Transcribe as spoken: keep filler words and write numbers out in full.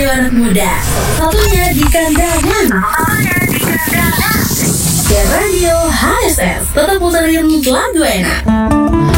radio anak muda. Satunya di kandangan. Satunya di kandangan. Ya Radio H S S. Tetap pusarin lagu enak.